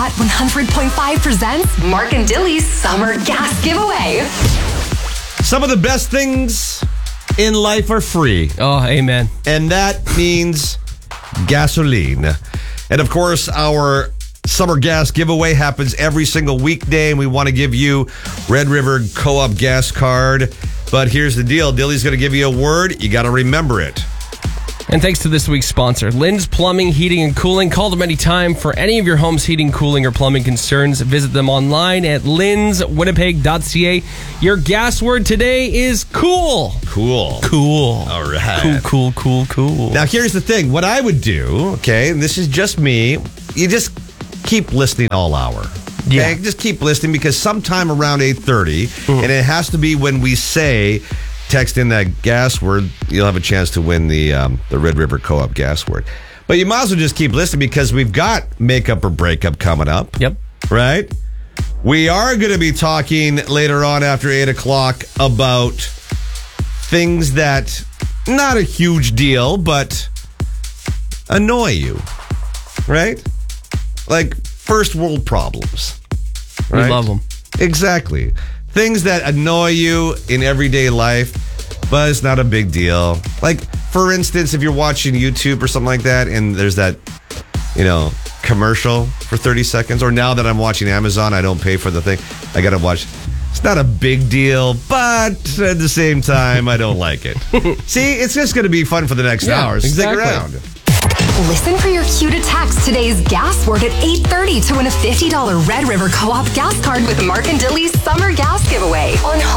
Hot 100.5 presents Mark and Dilly's Summer Gas Giveaway. Some of the best things in life are free. Oh, amen. And that means gasoline. And of course, our summer gas giveaway happens every single weekday, and we want to give you Red River Co-op gas card. But here's the deal. Dilly's going to give you a word. You got to remember it. And thanks to this week's sponsor, Lynn's Plumbing, Heating, and Cooling. Call them anytime for any of your home's heating, cooling, or plumbing concerns. Visit them online at lynswinnipeg.ca. Your gas word today is cool. Cool. Cool. All right. Cool. Now, here's the thing. What I would do, okay, and this is just me, you just keep listening all hour. Okay? Yeah. Just keep listening because sometime around 8:30, and it has to be when we say, text in that gas word, you'll have a chance to win the Red River Co-op gas word. But you might as well just keep listening because we've got Makeup or Breakup coming up. Yep. Right? We are going to be talking later on after 8 o'clock about things that, not a huge deal, but annoy you. Right? Like first world problems. Right? We love them. Exactly. Things that annoy you in everyday life, but it's not a big deal. Like, for instance, if you're watching YouTube or something like that, and there's that, commercial for 30 seconds, or now that I'm watching Amazon, I don't pay for the thing. I got to watch. It's not a big deal, but at the same time, I don't like it. See, it's just going to be fun for the next hour. So exactly. Stick around. Listen for your cue to text today's gas word at 8:30 to win a $50 Red River Co-op gas card with Mark and Dilly's Summer Gas Giveaway on